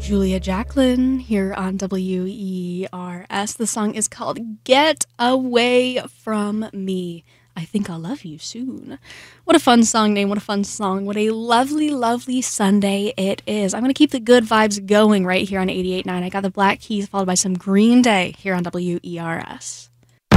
Julia Jacqueline here on WERS. The song is called Get Away From Me. I think I'll love you soon. What a fun song name. What a fun song. What a lovely, lovely Sunday it is. I'm going to keep the good vibes going right here on 88.9. I got the Black Keys followed by some Green Day here on WERS.